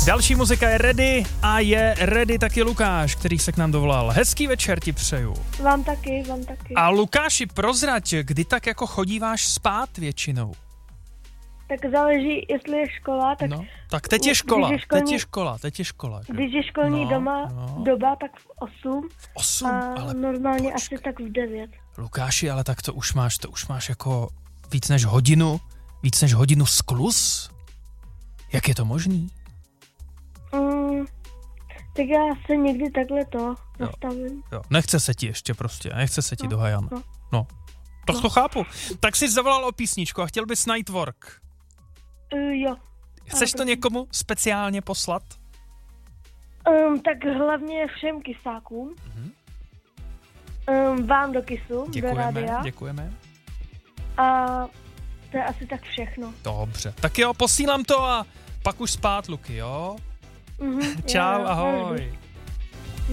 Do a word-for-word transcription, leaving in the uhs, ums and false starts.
Další muzika je ready a je ready taky Lukáš, který se k nám dovolal. Hezký večer ti přeju. Vám taky, vám taky. A Lukáši, prozrať, kdy tak jako chodíváš spát většinou? Tak záleží, jestli je škola, tak... No, tak teď je škola, je školní, teď je škola, teď je škola. Že? Když je školní no, doma, no. doba, tak v osm. V osm, a ale normálně počkej. asi tak v devět. Lukáši, ale tak to už máš, to už máš jako víc než hodinu, víc než hodinu skluz? Jak je to možný? Mm, tak já se někdy takhle to nastavím. Jo, nechce se ti ještě prostě, nechce se ti No, do Hajana. no. No, tak No. to chápu. Tak jsi zavolal o písničku a chtěl bys Nightwork. Uh, jo. Chceš to někomu speciálně poslat? Um, tak hlavně všem kysákům. Mhm. Um, vám do kysu, do Děkujeme, rádia. děkujeme. A to je asi tak všechno. Dobře, tak jo, posílám to a pak už spát, Luky, jo? Mhm, Čau, jo, jo, ahoj.